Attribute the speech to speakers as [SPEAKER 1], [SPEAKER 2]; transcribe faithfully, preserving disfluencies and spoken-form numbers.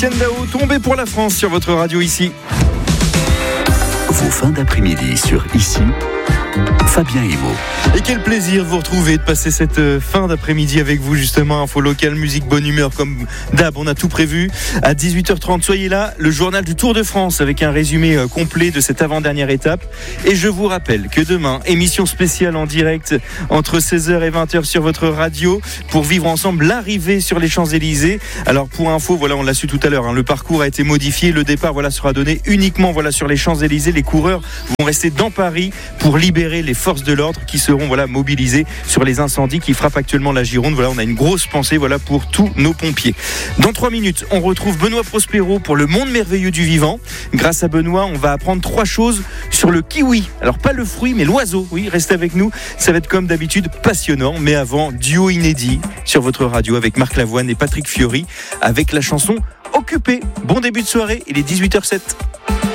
[SPEAKER 1] Kendao, tombé pour la France sur votre radio ici.
[SPEAKER 2] Vos fins d'après-midi sur Ici, Fabien Emo.
[SPEAKER 1] Et quel plaisir vous retrouver, de passer cette fin d'après-midi avec vous justement. Info locale, musique, bonne humeur comme d'hab, on a tout prévu. À dix-huit heures trente, soyez là, le journal du Tour de France avec un résumé complet de cette avant-dernière étape. Et je vous rappelle que demain, émission spéciale en direct entre seize heures et vingt heures sur votre radio pour vivre ensemble l'arrivée sur les Champs-Élysées. Alors pour info, voilà, on l'a su tout à l'heure, hein, le parcours a été modifié, le départ voilà, sera donné uniquement voilà, sur les Champs-Élysées. Les coureurs vont rester dans Paris pour libérer les forces de l'ordre qui seront voilà, mobilisées sur les incendies qui frappent actuellement la Gironde. Voilà, on a une grosse pensée voilà, pour tous nos pompiers. Dans trois minutes, on retrouve Benoît Prospero pour le monde merveilleux du vivant. Grâce à Benoît, on va apprendre trois choses sur le kiwi. Alors pas le fruit, mais l'oiseau. Oui, restez avec nous. Ça va être comme d'habitude passionnant. Mais avant, duo inédit sur votre radio avec Marc Lavoine et Patrick Fiori avec la chanson Occupé. Bon début de soirée, il est dix-huit heures zéro sept.